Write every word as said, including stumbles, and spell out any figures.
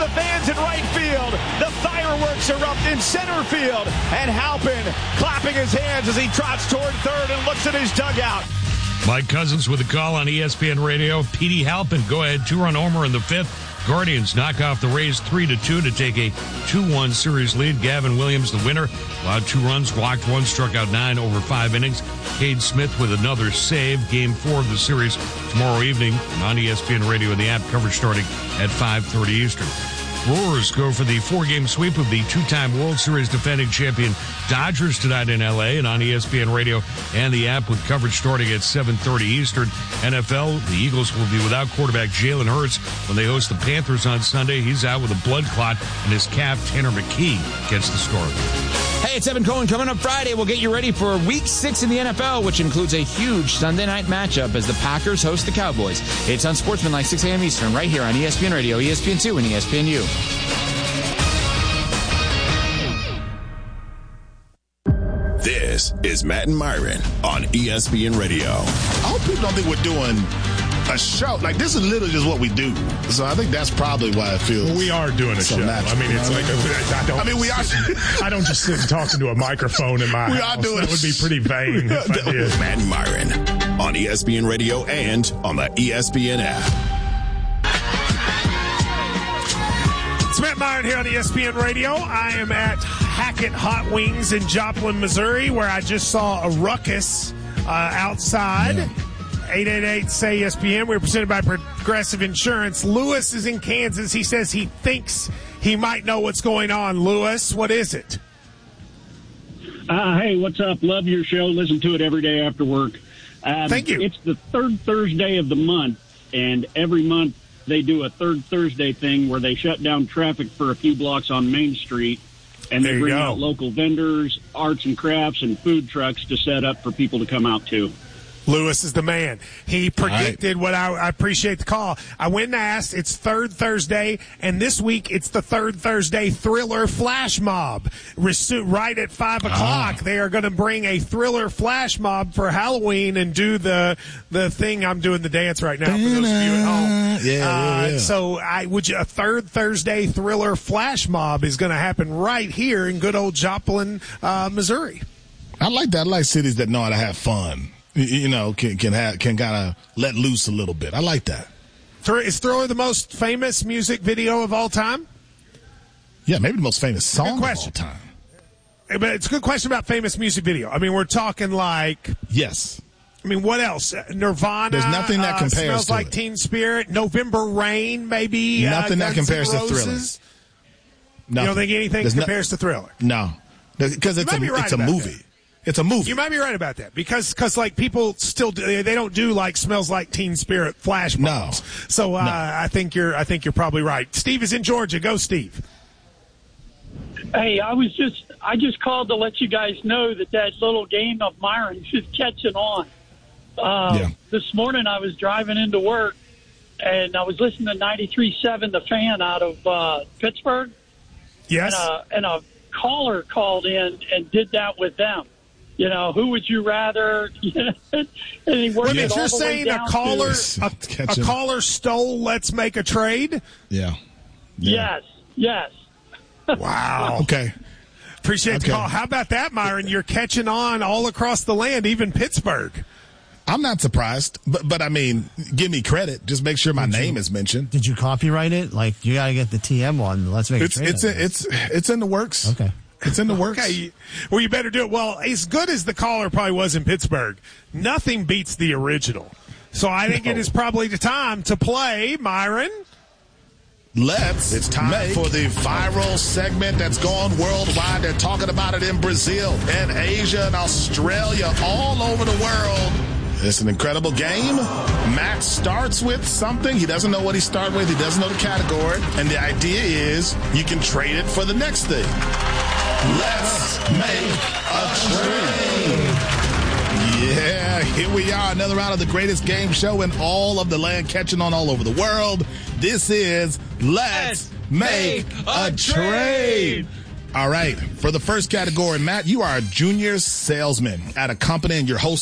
the fans in right field. The fireworks erupt in center field. And Halpin clapping his hands as he trots toward third and looks at his dugout. Mike Cousins with a call on E S P N Radio. Petey Halpin, go ahead, two-run homer in the fifth. Guardians knock off the Rays three to two to take a two one series lead. Gavin Williams, the winner, allowed two runs, walked one, struck out nine over five innings. Cade Smith with another save. Game four of the series tomorrow evening on E S P N Radio and the app, coverage starting at five thirty Eastern. Brewers go for the four-game sweep of the two-time World Series defending champion Dodgers tonight in L A and on E S P N Radio and the app with coverage starting at seven thirty Eastern. N F L, the Eagles will be without quarterback Jalen Hurts when they host the Panthers on Sunday. He's out with a blood clot in his calf. Tanner McKee gets the story. Hey, it's Evan Cohen. Coming up Friday, we'll get you ready for week six in the N F L, which includes a huge Sunday night matchup as the Packers host the Cowboys. It's on Sportsmanlike, six a.m. Eastern, right here on E S P N Radio, E S P N two, and E S P N U. This is Matt and Myron on E S P N Radio. I hope people don't think we're doing a show. Like, this is literally just what we do. So I think that's probably why it feels well, we are doing a so show. natural. I mean, it's like, a, I don't. I mean, we are. I don't just sit and talk into a microphone in my we house. Are doing that would be pretty vain if I did. Matt and Myron on E S P N Radio and on the E S P N app. It's Matt Myron here on E S P N Radio. I am at Hackett Hot Wings in Joplin, Missouri, where I just saw a ruckus uh, outside. Yeah. eight eight eight, S A Y, E S P N. We're presented by Progressive Insurance. Lewis is in Kansas. He says he thinks he might know what's going on. Lewis, what is it? Uh, hey, what's up? Love your show. Listen to it every day after work. Um, Thank you. It's the third Thursday of the month, and every month they do a third Thursday thing where they shut down traffic for a few blocks on Main Street, and they bring out local vendors, arts and crafts, and food trucks to set up for people to come out to. Lewis is the man. He predicted right. what I, I appreciate the call. I went and asked. It's third Thursday, and this week it's the third Thursday Thriller Flash Mob. Right at five o'clock, ah. they are going to bring a Thriller Flash Mob for Halloween and do the the thing. I'm doing the dance right now for those of you at home. Yeah, uh, yeah. So I would you, a third Thursday Thriller Flash Mob is going to happen right here in good old Joplin, uh, Missouri. I like that. I like cities that know how to have fun. You know, can can have, can kind of let loose a little bit. I like that. Is Thriller the most famous music video of all time? Yeah, maybe the most famous song of all time. But it's a good question about famous music video. I mean, we're talking like yes. I mean, what else? Nirvana. There's nothing that uh, compares Smells to Like it. Teen Spirit. November Rain, maybe. Nothing uh, that compares to Thriller. Nothing. You don't think anything There's compares no, to Thriller? No, because it's a be right it's a movie. That. It's a movie. You might be right about that because, cause like people still do, they don't do like Smells Like Teen Spirit flash mobs. No. So uh, no. I think you're I think you're probably right. Steve is in Georgia. Go, Steve. Hey, I was just I just called to let you guys know that that little game of Myron's is catching on. Uh, yeah. This morning I was driving into work and I was listening to ninety-three point seven The Fan out of uh, Pittsburgh. Yes. And, uh, and a caller called in and did that with them. You know, who would you rather? and he Wait, yes. You're saying a caller, a, a caller stole "Let's Make a Trade"? Yeah. yeah. Yes. Yes. Wow. Okay. Appreciate okay. the call. How about that, Myron? You're catching on all across the land, even Pittsburgh. I'm not surprised, but but I mean, give me credit. Just make sure my did name you, is mentioned. Did you copyright it? Like, you got to get the T M one. Let's make it's, a trade. It's in, it's it's in the works. Okay. It's in the works. Okay. Well, you better do it. Well, as good as the caller probably was in Pittsburgh, nothing beats the original. So I think no. it is probably the time to play, Myron. Let's it's time make. for the viral segment that's gone worldwide. They're talking about it in Brazil and Asia and Australia, all over the world. It's an incredible game. Matt starts with something. He doesn't know what he started with. He doesn't know the category. And the idea is you can trade it for the next thing. Let's make a trade. Yeah, here we are. Another round of the greatest game show in all of the land, catching on all over the world. This is Let's, Let's Make, make a, a Trade. All right. For the first category, Matt, you are a junior salesman at a company and you're hosting